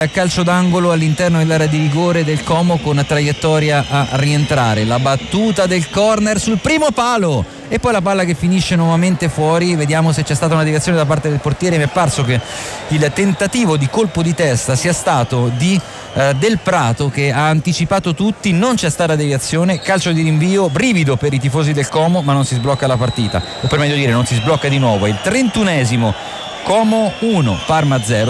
calcio d'angolo all'interno dell'area di rigore del Como con traiettoria a rientrare, la battuta del corner sul primo palo e poi la palla che finisce nuovamente fuori. Vediamo se c'è stata una deviazione da parte del portiere. Mi è parso che il tentativo di colpo di testa sia stato di Del Prato, che ha anticipato tutti, non c'è stata deviazione, calcio di rinvio, brivido per i tifosi del Como, ma non si sblocca la partita, o per meglio dire non si sblocca di nuovo. È il 31esimo, Como 1, Parma 0.